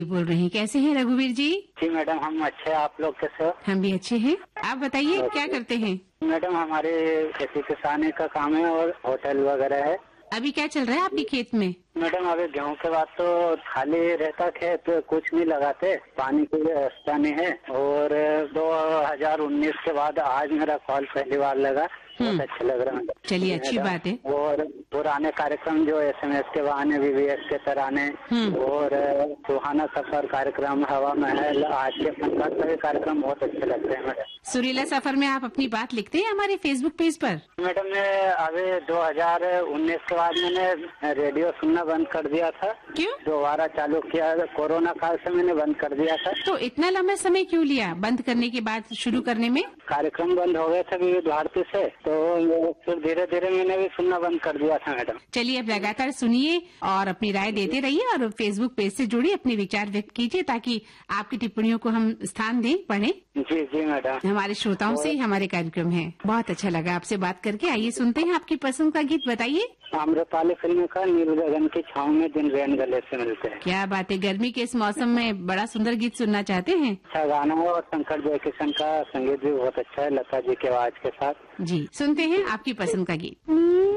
बोल रहे हैं। कैसे हैं रघुवीर जी? जी मैडम, हम अच्छे हैं। आप लोग कैसे हो? हम भी अच्छे हैं। आप बताइए क्या करते हैं? मैडम, हमारे खेती किसानी का काम है और होटल वगैरह है। अभी क्या चल रहा है आपके खेत में? मैडम, अभी गेहूं के बाद तो खाली रहता खेत, कुछ नहीं लगाते, पानी की व्यवस्था नहीं है। और 2019 के बाद आज मेरा कॉल पहली बार लगा, बहुत अच्छा लग रहा है। चलिए, अच्छी बात है। और पुराने कार्यक्रम जो SMS के बहाने, VVS के तराने और सुहाना सफर कार्यक्रम, हवा महल, आज के फनकार, सभी कार्यक्रम बहुत अच्छे लगते हैं मैडम। सुरीला सफर में आप अपनी बात लिखते हैं हमारे फेसबुक पेज पर? मैडम, मैं अभी 2019 के बाद मैंने रेडियो सुनना बंद कर दिया था। क्यों? दोबारा चालू किया, कोरोना काल से मैंने बंद कर दिया था। तो इतना लंबा समय क्यों लिया बंद करने के बाद शुरू करने में? कार्यक्रम बंद हो गए थे विविध भारती से, तो फिर धीरे धीरे मैंने भी सुनना बंद कर दिया था मैडम। चलिए, अब लगातार सुनिए और अपनी राय देते रहिए और फेसबुक पेज से जुड़िए, अपने विचार व्यक्त कीजिए ताकि आपकी टिप्पणियों को हम स्थान दें, पढ़ें। जी जी मैडम। हमारे श्रोताओं से हमारे कार्यक्रम है। बहुत अच्छा लगा आपसे बात करके। आइए सुनते हैं आपकी पसंद का गीत। बताइए। आम्रपाली फिल्म का नील गगन की छाँव में दिन रैन गले से मिलते हैं। क्या बात है, गर्मी के इस मौसम में बड़ा सुंदर गीत सुनना चाहते हैं। अच्छा गाना है और शंकर जयकिशन का संगीत भी बहुत अच्छा है, लता जी की आवाज के साथ। जी, सुनते हैं आपकी पसंद का गीत।